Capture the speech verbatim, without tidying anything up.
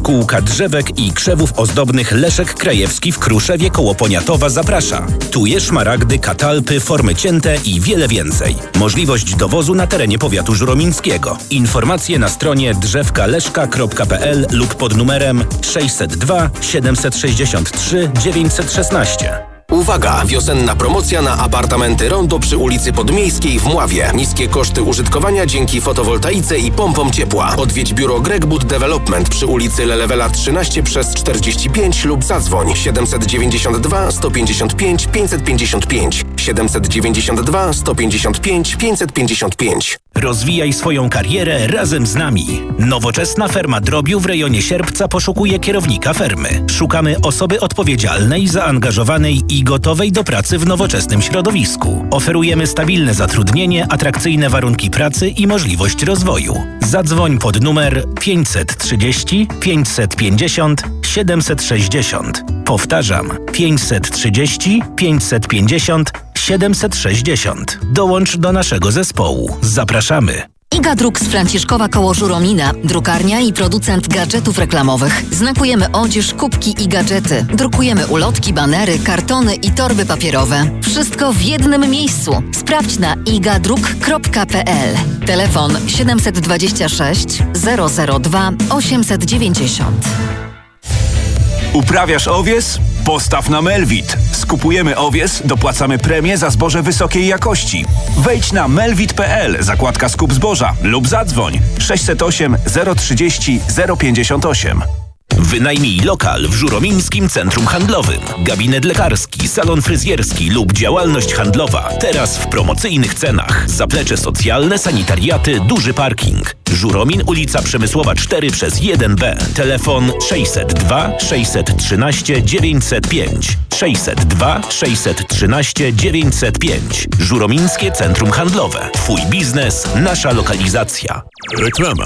Szkółka Drzewek i Krzewów Ozdobnych Leszek Krajewski w Kruszewie koło Poniatowa zaprasza. Tuje, szmaragdy, katalpy, formy cięte i wiele więcej. Możliwość dowozu na terenie powiatu żuromińskiego. Informacje na stronie drzewkaleszka kropka p l lub pod numerem sześćset dwa siedemset sześćdziesiąt trzy dziewięćset szesnaście. Uwaga! Wiosenna promocja na apartamenty Rondo przy ulicy Podmiejskiej w Mławie. Niskie koszty użytkowania dzięki fotowoltaice i pompom ciepła. Odwiedź biuro Gregwood Development przy ulicy Lelewela trzynaście przez czterdzieści pięć lub zadzwoń siedemset dziewięćdziesiąt dwa sto pięćdziesiąt pięć pięćset pięćdziesiąt pięć siedemset dziewięćdziesiąt dwa sto pięćdziesiąt pięć pięćset pięćdziesiąt pięć. Rozwijaj swoją karierę razem z nami. Nowoczesna ferma drobiu w rejonie Sierpca poszukuje kierownika fermy. Szukamy osoby odpowiedzialnej, zaangażowanej i gotowej do pracy w nowoczesnym środowisku. Oferujemy stabilne zatrudnienie, atrakcyjne warunki pracy i możliwość rozwoju. Zadzwoń pod numer pięćset trzydzieści pięćset pięćdziesiąt siedemset sześćdziesiąt. Powtarzam, pięćset trzydzieści pięćset pięćdziesiąt siedemset sześćdziesiąt. Dołącz do naszego zespołu. Zapraszamy. Iga Druk z Franciszkowa koło Żuromina. Drukarnia i producent gadżetów reklamowych. Znakujemy odzież, kubki i gadżety. Drukujemy ulotki, banery, kartony i torby papierowe. Wszystko w jednym miejscu. Sprawdź na igadruk kropka p l. Telefon siedemset dwadzieścia sześć zero zero dwa osiemset dziewięćdziesiąt. Uprawiasz owies? Postaw na Melvit. Skupujemy owies, dopłacamy premię za zboże wysokiej jakości. Wejdź na melvit kropka p l, zakładka skup zboża lub zadzwoń sześćset osiem zero trzydzieści zero pięćdziesiąt osiem. Wynajmij lokal w Żuromińskim Centrum Handlowym. Gabinet lekarski, salon fryzjerski lub działalność handlowa. Teraz w promocyjnych cenach. Zaplecze socjalne, sanitariaty, duży parking. Żuromin, ulica Przemysłowa cztery przez jeden B. Telefon sześćset dwa sześćset trzynaście dziewięćset pięć. sześćset dwa sześćset trzynaście dziewięćset pięć. Żuromińskie Centrum Handlowe. Twój biznes, nasza lokalizacja. Reklama.